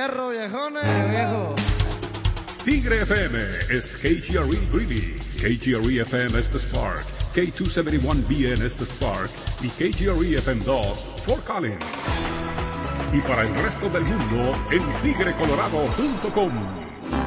fierro, viejones. Viejo. Tigre FM is KGRE Greeley, KGRE FM es The Spark, K271BN es The Spark y KGRE FM 2 Fort Collins. Y para el resto del mundo en tigrecolorado.com.